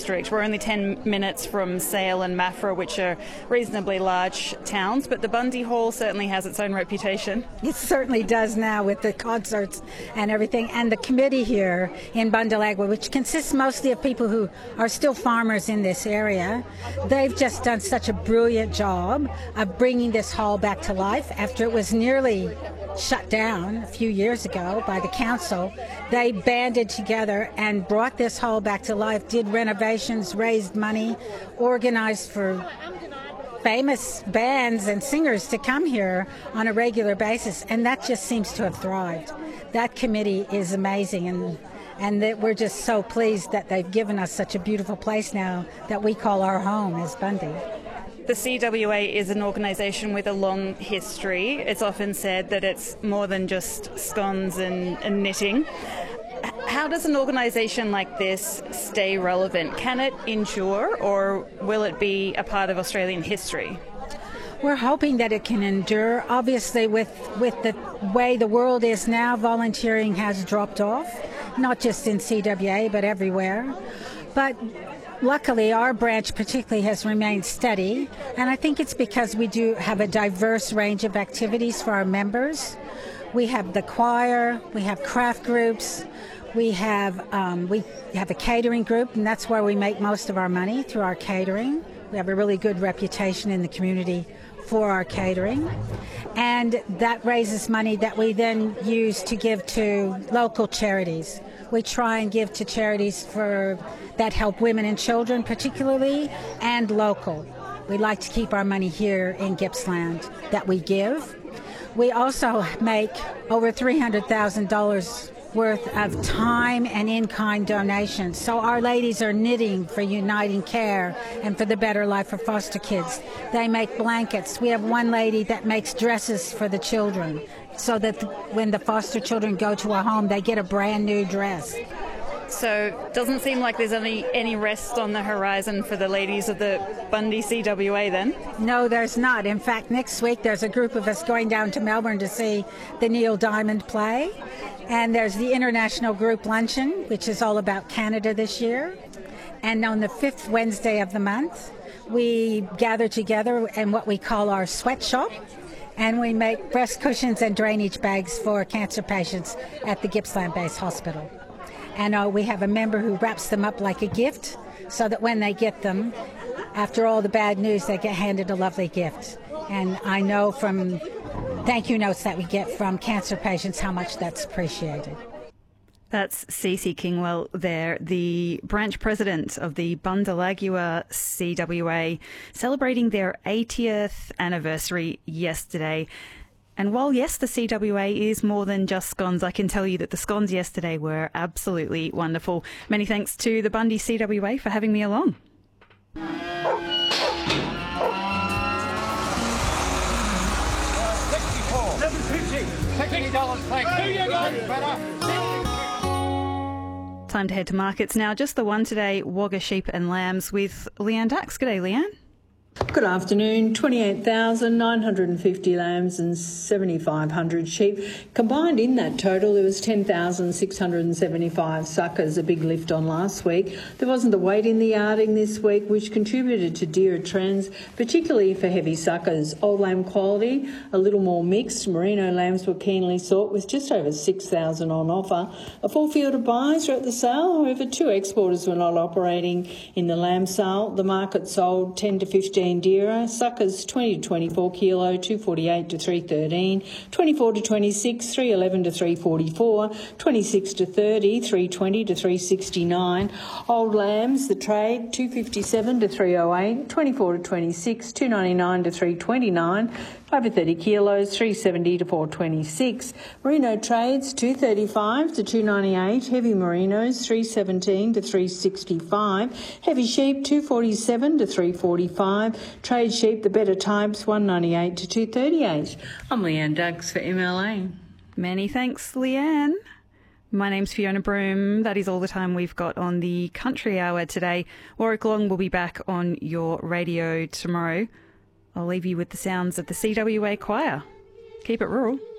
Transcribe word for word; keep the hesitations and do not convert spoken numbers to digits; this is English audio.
district. We're only ten minutes from Sale and Maffra, which are reasonably large towns, but the Bundy Hall certainly has its own reputation. It certainly does now with the concerts and everything. And the committee here in Bundalagwa, which consists mostly of people who are still farmers in this area, they've just done such a brilliant job of bringing this hall back to life after it was nearly shut down a few years ago by the council. They banded together and brought this hall back to life, did renovations, raised money, organized for famous bands and singers to come here on a regular basis, and that just seems to have thrived. That committee is amazing, and and that we're just so pleased that they've given us such a beautiful place now that we call our home as Bundy. The C W A is an organisation with a long history. It's often said that it's more than just scones and, and knitting. How does an organisation like this stay relevant? Can it endure, or will it be a part of Australian history? We're hoping that it can endure. Obviously, with, with the way the world is now, volunteering has dropped off, not just in C W A, but everywhere. But luckily, our branch particularly has remained steady, and I think it's because we do have a diverse range of activities for our members. We have the choir, we have craft groups, we have um, we have a catering group, and that's where we make most of our money, through our catering. We have a really good reputation in the community for our catering, and that raises money that we then use to give to local charities. We try and give to charities for that help women and children particularly, and local. We like to keep our money here in Gippsland that we give. We also make over three hundred thousand dollars worth of time and in-kind donations. So our ladies are knitting for Uniting Care and for the Better Life for foster kids. They make blankets. We have one lady that makes dresses for the children, so that when the foster children go to a home, they get a brand new dress. So it doesn't seem like there's any, any rest on the horizon for the ladies of the Bundy C W A then? No, there's not. In fact, next week there's a group of us going down to Melbourne to see the Neil Diamond play. And there's the International Group Luncheon, which is all about Canada this year. And on the fifth Wednesday of the month, we gather together in what we call our sweatshop, and we make breast cushions and drainage bags for cancer patients at the Gippsland-based hospital. And uh, we have a member who wraps them up like a gift, so that when they get them, after all the bad news, they get handed a lovely gift. And I know from thank you notes that we get from cancer patients how much that's appreciated. That's Cece Kingwell there, the branch president of the Bundalagwa C W A, celebrating their eightieth anniversary yesterday. And while, yes, the C W A is more than just scones, I can tell you that the scones yesterday were absolutely wonderful. Many thanks to the Bundy C W A for having me along. Time to head to markets now. Just the one today, Wagga sheep and lambs with Leanne Dax. G'day, Leanne. Good afternoon. twenty-eight thousand nine hundred fifty lambs and seven thousand five hundred sheep. Combined in that total, there was ten thousand six hundred seventy-five suckers, a big lift on last week. There wasn't the weight in the yarding this week, which contributed to dearer trends, particularly for heavy suckers. Old lamb quality, a little more mixed. Merino lambs were keenly sought, with just over six thousand on offer. A full field of buyers were at the sale. However, two exporters were not operating in the lamb sale. The market sold ten to fifteen dearer. Suckers twenty to twenty-four kilo, two forty-eight to three thirteen, twenty-four to twenty-six, three eleven to three forty-four, twenty-six to thirty, three twenty to three sixty-nine. Old lambs, the trade, two fifty-seven to three oh eight, twenty-four to twenty-six, two ninety-nine to three twenty-nine. Over thirty kilos, three seventy to four twenty-six. Merino trades, two thirty-five to two ninety-eight. Heavy merinos, three seventeen to three sixty-five. Heavy sheep, two forty-seven to three forty-five. Trade sheep, the better types, one ninety-eight to two thirty-eight. I'm Leanne Duggs for M L A. Many thanks, Leanne. My name's Fiona Broome. That is all the time we've got on the Country Hour today. Warwick Long will be back on your radio tomorrow. I'll leave you with the sounds of the C W A Choir. Keep it rural.